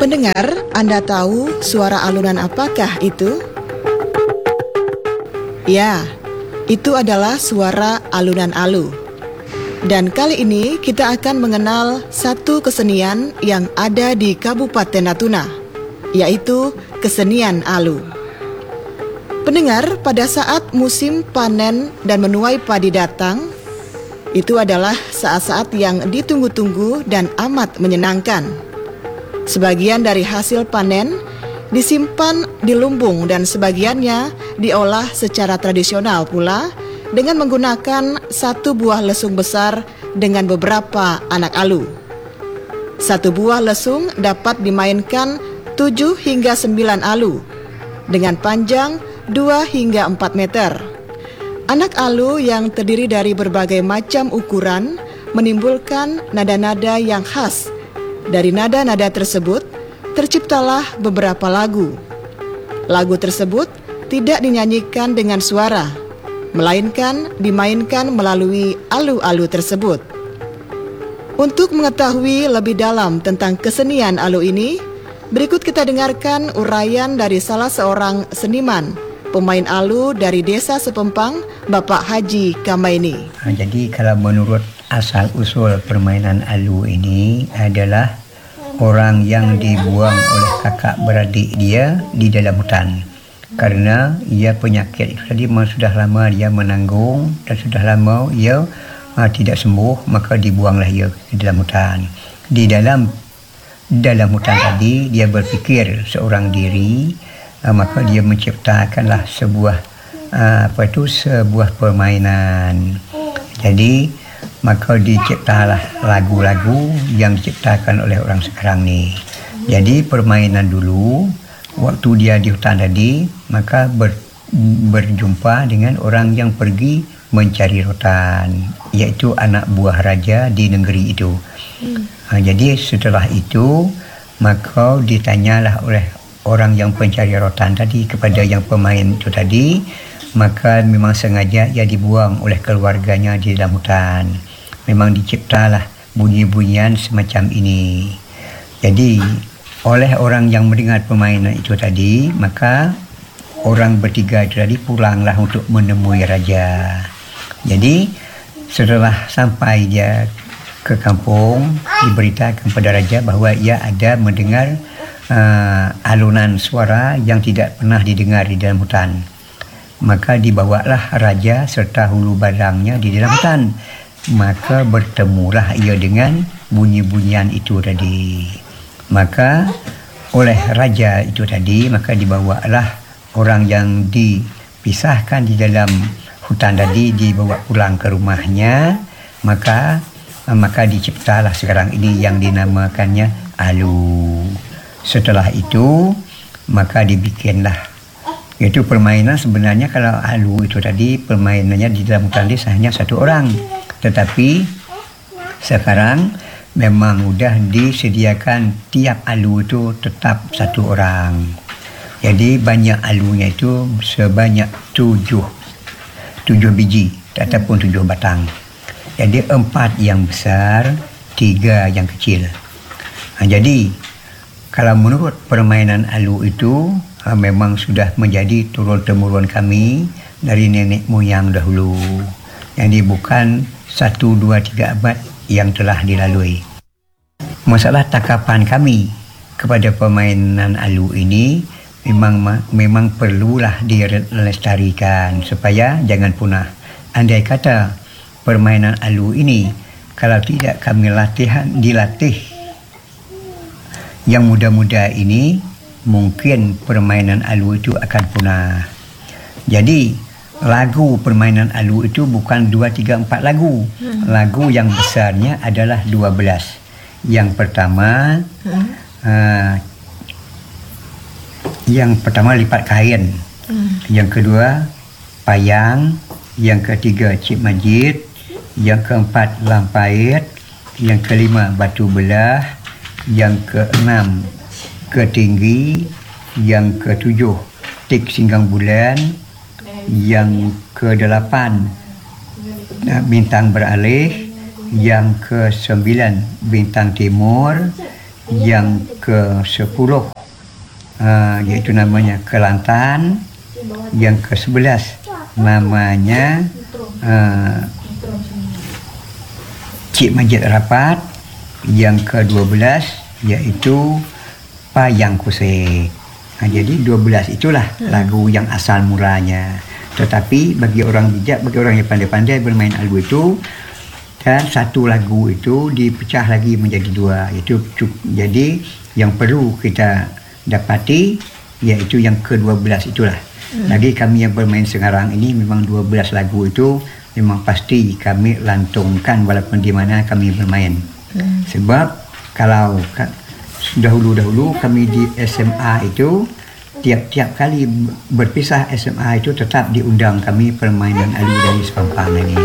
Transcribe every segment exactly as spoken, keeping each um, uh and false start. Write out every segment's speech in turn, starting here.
Pendengar, Anda tahu suara alunan apakah itu? Ya, itu adalah suara alunan alu. Dan kali ini kita akan mengenal satu kesenian yang ada di Kabupaten Natuna, yaitu kesenian alu. Pendengar, pada saat musim panen dan menuai padi datang, itu adalah saat-saat yang ditunggu-tunggu dan amat menyenangkan. Sebagian dari hasil panen disimpan di lumbung dan sebagiannya diolah secara tradisional pula dengan menggunakan satu buah lesung besar dengan beberapa anak alu. Satu buah lesung dapat dimainkan tujuh hingga sembilan alu dengan panjang dua hingga empat meter. Anak alu yang terdiri dari berbagai macam ukuran menimbulkan nada-nada yang khas. Dari nada-nada tersebut, terciptalah beberapa lagu. Lagu tersebut tidak dinyanyikan dengan suara, melainkan dimainkan melalui alu-alu tersebut. Untuk mengetahui lebih dalam tentang kesenian alu ini, berikut kita dengarkan uraian dari salah seorang seniman, pemain alu dari Desa Sepempang, Bapak Haji Kamaini. Jadi kalau menurut asal-usul permainan alu ini adalah orang yang dibuang oleh kakak beradik dia di dalam hutan. Karena ia penyakit itu tadi memang sudah lama dia menanggung dan sudah lama ia uh, tidak sembuh, maka dibuanglah ia di dalam hutan. Di dalam dalam hutan tadi dia berfikir seorang diri, uh, maka dia menciptakanlah sebuah uh, apa itu sebuah permainan. Jadi maka diciptalah lagu-lagu yang diciptakan oleh orang sekarang ni. Jadi permainan dulu waktu dia di hutan tadi, maka ber, berjumpa dengan orang yang pergi mencari rotan, iaitu anak buah raja di negeri itu. Hmm. Ha, jadi setelah itu, maka ditanyalah oleh orang yang pencari rotan tadi kepada yang pemain itu tadi, maka memang sengaja ia dibuang oleh keluarganya di dalam hutan. Memang diciptalah bunyi-bunyian semacam ini. Jadi oleh orang yang mendengar permainan itu tadi, maka orang bertiga itu tadi pulanglah untuk menemui raja. Jadi setelah sampai dia ke kampung, diberitakan kepada raja bahawa ia ada mendengar uh, alunan suara yang tidak pernah didengar di dalam hutan. Maka dibawalah raja serta hulu badangnya di dalam hutan. Maka bertemulah ia dengan bunyi-bunyian itu tadi. Maka oleh raja itu tadi, maka dibawalah orang yang dipisahkan di dalam hutan tadi, dibawa pulang ke rumahnya. Maka maka diciptalah sekarang ini yang dinamakannya alu. Setelah itu maka dibikinlah, itu permainan. Sebenarnya kalau alu itu tadi permainannya di dalam hutan desa hanya satu orang, tetapi sekarang memang sudah disediakan tiap alu itu tetap satu orang. Jadi banyak alunya itu sebanyak tujuh tujuh biji ataupun tujuh batang. Jadi empat yang besar, tiga yang kecil. Ha, jadi kalau menurut permainan alu itu ha, memang sudah menjadi turun-temurun kami dari nenek moyang dahulu. Jadi bukan satu, dua, tiga abad yang telah dilalui. Masalah tangkapan kami kepada permainan alu ini memang memang perlulah dilestarikan supaya jangan punah. Andai kata permainan alu ini kalau tidak kami latihan dilatih yang muda-muda ini, mungkin permainan alu itu akan punah. Jadi lagu permainan alu itu bukan dua, tiga, empat lagu. Hmm. Lagu yang besarnya adalah dua belas. Yang pertama, hmm. uh, yang pertama lipat kain. Hmm. Yang kedua, payang. Yang ketiga, cip majid. Yang keempat, lampait. Yang kelima, batu belah. Yang keenam, ketinggi. Yang ketujuh, tik singgang bulan. Yang kedelapan, bintang beralih. Yang kesembilan, bintang timur. yang ke sepuluh, uh, yaitu namanya Kelantan. Yang ke sebelas namanya uh, Cik Majid Rapat. Yang ke dua belas yaitu Payang Kusik. Nah, jadi dua belas itulah lagu yang asal mulanya. Tetapi bagi orang bijak, bagi orang yang pandai-pandai bermain alu itu, dan satu lagu itu dipecah lagi menjadi dua. Itu jadi yang perlu kita dapati yaitu yang ke dua belas itulah. Hmm. Lagi kami yang bermain sekarang ini memang dua belas lagu itu memang pasti kami lantungkan walaupun di mana kami bermain. Hmm. Sebab kalau dahulu-dahulu kami di S M A itu tiap-tiap kali berpisah S M A itu tetap diundang kami permainan alu dari Sepampang ini.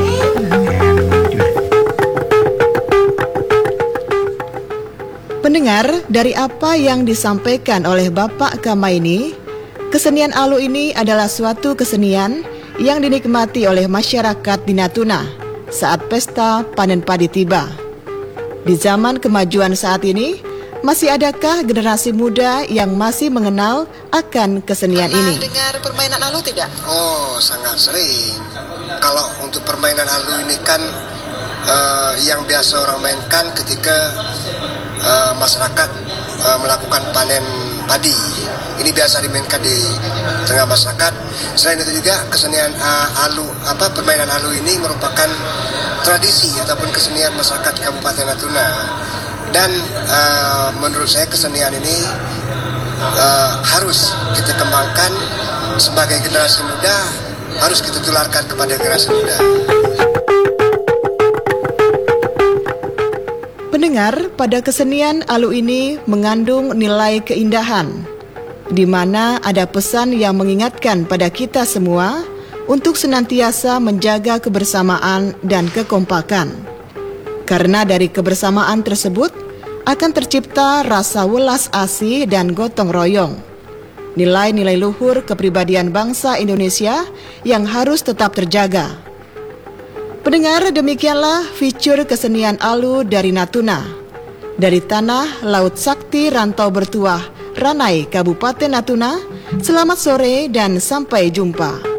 Pendengar, dari apa yang disampaikan oleh Bapak Kamaini, kesenian alu ini adalah suatu kesenian yang dinikmati oleh masyarakat di Natuna saat pesta panen padi tiba. Di zaman kemajuan saat ini, masih adakah generasi muda yang masih mengenal akan kesenian Pernah ini? dengar permainan alu tidak? Oh, sangat sering. Kalau untuk permainan alu ini kan uh, yang biasa orang mainkan ketika uh, masyarakat uh, melakukan panen padi. Ini biasa dimainkan di tengah masyarakat. Selain itu juga kesenian uh, alu, apa permainan alu ini merupakan tradisi ataupun kesenian masyarakat Kabupaten Natuna. Dan uh, menurut saya kesenian ini uh, harus kita kembangkan sebagai generasi muda, harus kita tularkan kepada generasi muda. Pendengar, pada kesenian alu ini mengandung nilai keindahan, di mana ada pesan yang mengingatkan pada kita semua untuk senantiasa menjaga kebersamaan dan kekompakan. Karena dari kebersamaan tersebut akan tercipta rasa welas asih dan gotong royong. Nilai-nilai luhur kepribadian bangsa Indonesia yang harus tetap terjaga. Pendengar, demikianlah fitur kesenian alu dari Natuna. Dari tanah Laut Sakti Rantau Bertuah, Ranai, Kabupaten Natuna. Selamat sore dan sampai jumpa.